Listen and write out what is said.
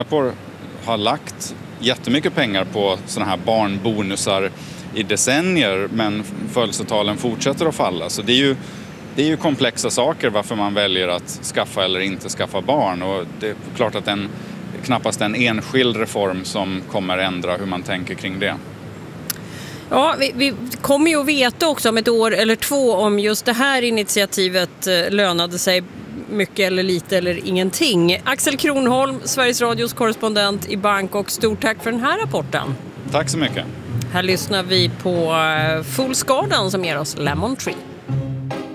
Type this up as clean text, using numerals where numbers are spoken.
Singapore har lagt jättemycket pengar på såna här barnbonusar i decennier, men födelsetalen fortsätter att falla. Så det är ju komplexa saker varför man väljer att skaffa eller inte skaffa barn. Och det är klart att knappast en enskild reform som kommer ändra hur man tänker kring det. Ja, vi kommer ju att veta också om ett år eller två om just det här initiativet lönade sig mycket eller lite eller ingenting. Axel Kronholm, Sveriges Radios korrespondent i Bangkok. Stort tack för den här rapporten. Tack så mycket. Här lyssnar vi på Fool's Garden som ger oss Lemon Tree.